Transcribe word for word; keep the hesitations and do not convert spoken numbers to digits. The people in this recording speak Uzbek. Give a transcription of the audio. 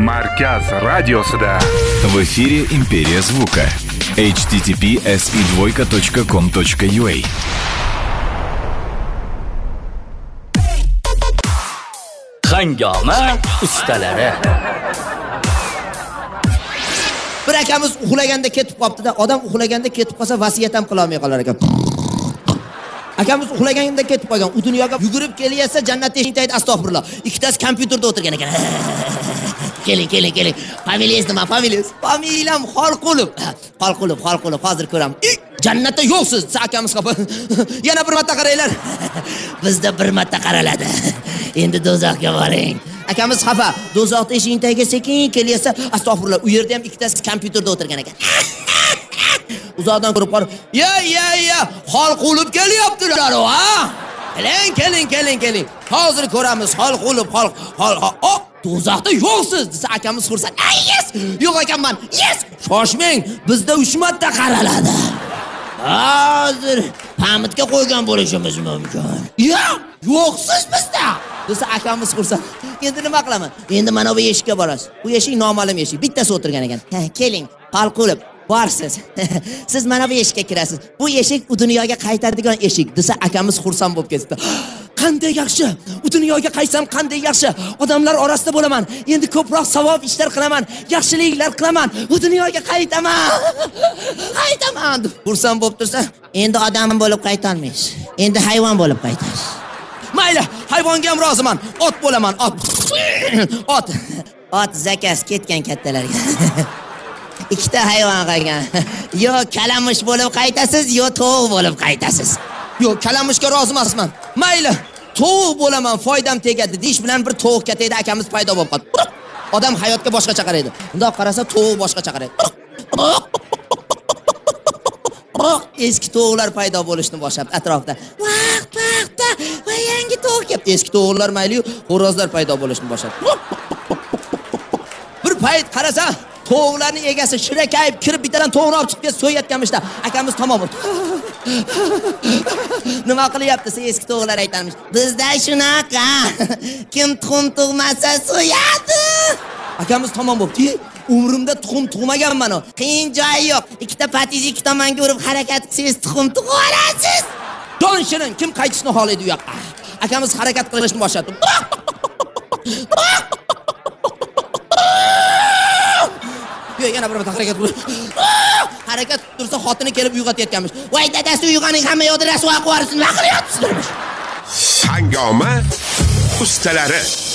Markaz radiosida. В эфире Империя звука. эйч ти ти пи эс и двойка точка ком точка ю а. Hangoma ustalari. Bir akamiz uxlaganda ketib qopti-da, odam uxlaganda ketib qolsa vasiyat ham qila olmay qolar ekan. Akamiz uxlaganda ketib qolgan, u dunyoga yugurib kelyapsa, jannatda eshitaydi, astag'firullah. Ikkitasi kompyuterda o'tirgan ekan. Keling, keling, keling. Familiyangiz nima? Familiyangiz? Familiyam Xolqulov. Xolqulov, Xolqulov, hozir ko'ramiz. Jannatda yo'qsiz, akamiz qapa. Yana bir marta qaranglar. Bizda bir marta qaraladi. Endi do'zaxga boring. Akamiz xafa. Do'zaxda eshiging tagiga sekin kelyapsa, astag'firullah, u yerda ham ikkitasi kompyuterda o'tirgan ekan. Uzoqdan ko'rib qolib, "Ya, ya, ya, Xolqulov kelyaptilar, ha? Keling, keling, keling, keling. Hozir ko'ramiz, Xolqulov, Xolq, Xolq. Oh, do'zaxda yo'qsiz" desa akamiz xursand. "Ay, yes! Yo'q ekanman. Yes! Shoshmang, bizda uch marta qaraladi. Hozir pamitga qo'ygan bo'lishimiz mumkin." "Ya, yo'qsiz bizda." desa akamiz xursand. "Endi nima qilaman? Endi mana bu eshikka borasiz. Bu eshik noma'lum eshik. Bittasi o'tirgan ekan. Keling, Xolqulov, borsiz. Siz mana bu eshikka kirasiz. Bu eshik u dunyoga qaytadigan eshik" desa akamiz xursand bo'lib ketdi. "Qanday yaxshi. U dunyoga qaytsam qanday yaxshi. Odamlar orasida bo'laman. Endi ko'proq savob ishlar qilaman, yaxshiliklar qilaman. U dunyoga qaytaman. Qaytaman" deb xursand bo'lib tursa, "Endi odam bo'lib qayta olmaysiz. Endi hayvon bo'lib qaytasiz." "Mayli, hayvonga ham roziman. Ot bo'laman, ot." Ot. Ot zakas ketgan kattalarga. Ikkita hayvon qolgan. Yo kalamush bo'lib qaytasiz, yo tovuq bo'lib qaytasiz. Yo kalamushga rozi emasman. Mayli, tovuq bo'laman, foydam tegadi. Dish bilan bir tovuq ketaydi, akamiz paydo bo'lib qoldi. Odam hayotga boshqacha qaraydi. Bundoq qarasa tovuq boshqacha qaraydi. Eski tovuqlar paydo bo'lishni boshlab atrofda. Vaqt, vaqtda va yangi tovuq kelib. Eski tovuqlar mayli, xo'rozlar paydo bo'lishni boshladi. Bir payt qarasa, tovuqlarning egasi shirakayib kirib bittadan tovuqni olib chiqib so'yayotganmishda, akamiz tamom bo'ldi. Nima qilyapti? Eski tovuqlar aytamish. Bizda shunaqa. Kim tuxum tug'masa so'yadi. Akamiz tamom bo'ldi. Umrimda tuxum tug'maganman o. Qiyin joyi yo'q. Ikkita patizni ikki tomonga urib harakat qilsangiz tuxum tug'vorasiz. Jon shirin, kim qaytishni xohlaydi u yoqqa? Akamiz harakat qilishni boshladi. Yo, yana bir marta harakat qildi. Harakat tursa xotini kelib uyg'otayotganmish. "Voy dadasi, uyg'oning, hamma yo'lda rasvo qilib yuborsin, nima qilyapsiz?" Hangoma ustalari.